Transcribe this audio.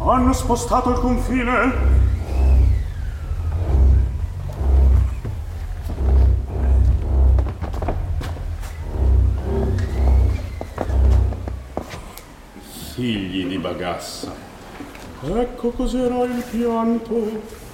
Hanno spostato il confine? Figli di Bagassa. Ecco cos'era il pianto.